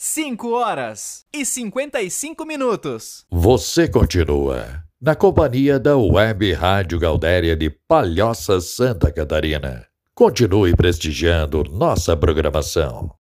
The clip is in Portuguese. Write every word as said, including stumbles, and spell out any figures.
cinco horas e cinquenta e cinco minutos. Você continua na companhia da Web Rádio Gaudéria de Palhoça, Santa Catarina. Continue prestigiando nossa programação.